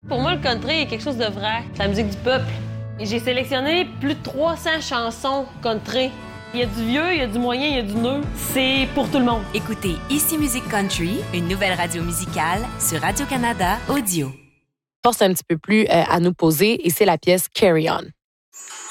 Pour moi, le country est quelque chose de vrai. C'est la musique du peuple. Et j'ai sélectionné plus de 300 chansons country. Il y a du vieux, il y a du moyen, il y a du neuf. C'est pour tout le monde. Écoutez Ici Musique Country, une nouvelle radio musicale sur Radio-Canada Audio. Force un petit peu plus à nous poser et c'est la pièce Carry On.